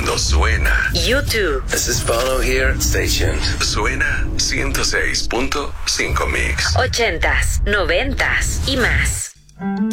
cuando suena. YouTube. This is Bono here. Stay tuned. Suena 106.5 Mix. 80s, 90s y más.